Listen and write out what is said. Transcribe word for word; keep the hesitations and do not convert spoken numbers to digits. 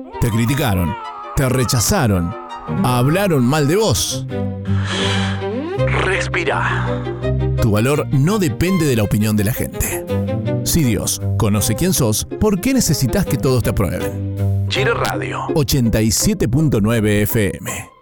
te criticaron, te rechazaron, hablaron mal de vos. Respira. Tu valor no depende de la opinión de la gente. Si Dios conoce quién sos, ¿por qué necesitas que todos te aprueben? Chile Radio ochenta y siete punto nueve F M.